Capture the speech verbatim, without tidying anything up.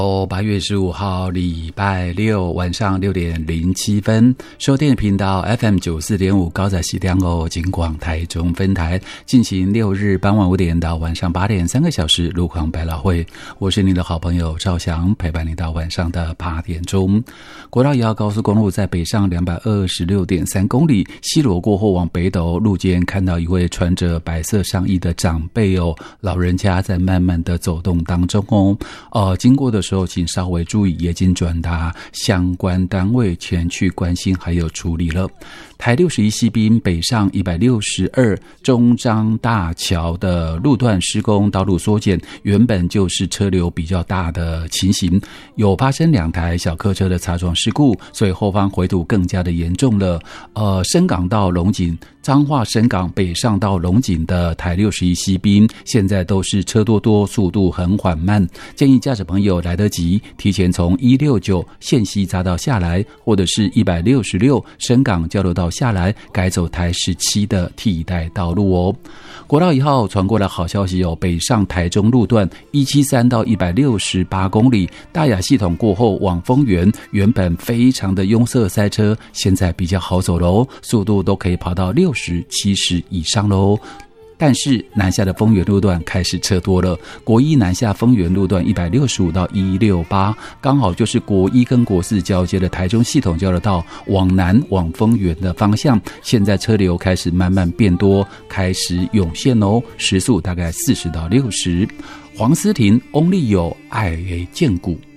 哦，八月十五号礼拜六晚上六点零七分，收电频道 F M 九四点五高载西亮哦，警广台中分台进行六日傍晚五点到晚上八点三个小时路况百老汇。我是你的好朋友赵翔，陪伴你到晚上的八点钟。国道一号高速公路在北上两百二十六点三公里，西螺过后往北斗路肩看到一位穿着白色上衣的长辈哦，老人家在慢慢的走动当中哦，呃，经过的时候。时候请稍微注意，也请转达相关单位前去关心还有处理了。台六十一西滨北上一百六十二中彰大桥的路段施工，道路缩减，原本就是车流比较大的情形，有发生两台小客车的擦撞事故，所以后方回堵更加的严重了。呃，深港到龙井，彰化深港北上到龙井的台六十一西滨，现在都是车多多，速度很缓慢，建议驾驶朋友来得及，提前从一六九线西匝道下来，或者是一百六十六深港交流道下来，改走台十七的替代道路哦。国道一号传过来好消息哦，北上台中路段一七三到一百六十八公里，大雅系统过后往丰原，原本非常的拥塞塞车，现在比较好走喽，速度都可以跑到六十、七十以上喽。但是南下的丰原路段开始车多了，国一南下丰原路段一百六十五到一六八，刚好就是国一跟国四交接的台中系统交流道往南往丰原的方向，现在车流开始慢慢变多，开始涌现哦，时速大概四十到六十。黄思婷翁立友爱建谷